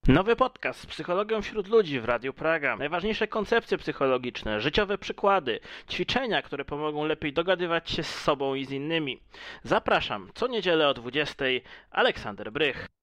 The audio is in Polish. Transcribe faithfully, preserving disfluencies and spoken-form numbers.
Nowy podcast z psychologią wśród ludzi w Radiu Praga. Najważniejsze koncepcje psychologiczne, życiowe przykłady, ćwiczenia, które pomogą lepiej dogadywać się z sobą i z innymi. Zapraszam, co niedzielę o dwudziestej. Aleksander Brych.